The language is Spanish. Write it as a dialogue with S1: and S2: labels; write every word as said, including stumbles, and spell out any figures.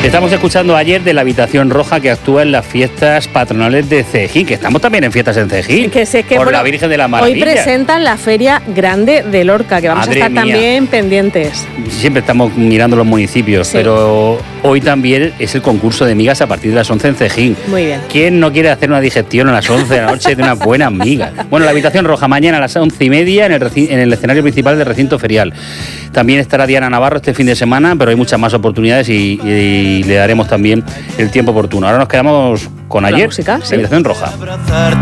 S1: Estamos escuchando ayer de la Habitación Roja que actúa en las fiestas patronales de Cejín, que estamos también en fiestas en Cejín,
S2: que sé que,
S1: por
S2: bueno,
S1: la Virgen de la Maravilla.
S2: Hoy presentan la Feria Grande de Lorca, que vamos
S1: Madre
S2: a estar
S1: mía.
S2: también pendientes.
S1: Siempre estamos mirando los municipios,
S2: Sí.
S1: pero hoy también es el concurso de migas a partir de las once en Cejín.
S2: Muy bien.
S1: ¿Quién no quiere hacer una digestión a las once de la noche de unas buenas migas? Bueno, la Habitación Roja mañana a las once y media en el, reci- en el escenario principal del recinto ferial. También estará Diana Navarro este fin de semana, pero hay muchas más oportunidades y, y le daremos también el tiempo oportuno. Ahora nos quedamos con
S2: ¿La
S1: ayer,
S2: música?
S1: la
S2: Sí.
S1: Habitación Roja.